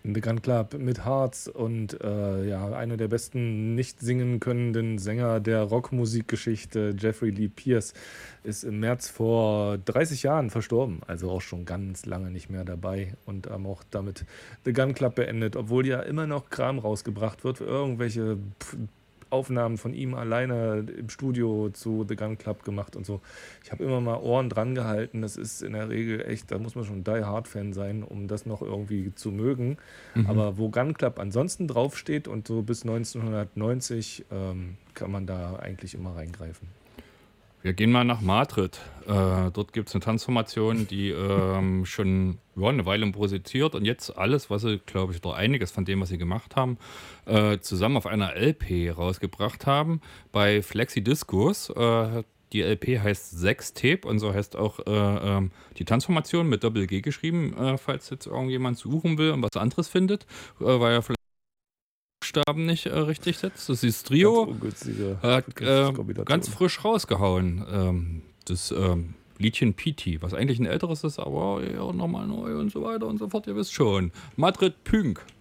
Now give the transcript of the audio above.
The Gun Club mit Hearts und ja, einer der besten nicht singen könnenden Sänger der Rockmusikgeschichte, Jeffrey Lee Pierce, ist im März vor 30 Jahren verstorben. Also auch schon ganz lange nicht mehr dabei und haben auch damit The Gun Club beendet, obwohl ja immer noch Kram rausgebracht wird, irgendwelche Aufnahmen von ihm alleine im Studio zu The Gun Club gemacht und so. Ich habe immer mal Ohren dran gehalten. Das ist in der Regel echt, da muss man schon Die Hard Fan sein, um das noch irgendwie zu mögen. Mhm. Aber wo Gun Club ansonsten draufsteht und so bis 1990 kann man da eigentlich immer reingreifen. Wir gehen mal nach Madrid. Dort gibt es eine Transformation, die schon eine Weile produziert und jetzt alles, was sie, glaube ich, oder einiges von dem, was sie gemacht haben, zusammen auf einer LP rausgebracht haben. Bei Flexi Discos. Die LP heißt Sextape und so heißt auch die Transformation mit Doppel-G geschrieben, falls jetzt irgendjemand suchen will und was anderes findet, weil er vielleicht Buchstaben nicht richtig setzt. Das ist das Ganz Trio. ungünstige Hat Kombination. ganz frisch rausgehauen. Das Liedchen Piti, was eigentlich ein älteres ist, aber ja, nochmal neu und so weiter und so fort. Ihr wisst schon. Madrid Pünk.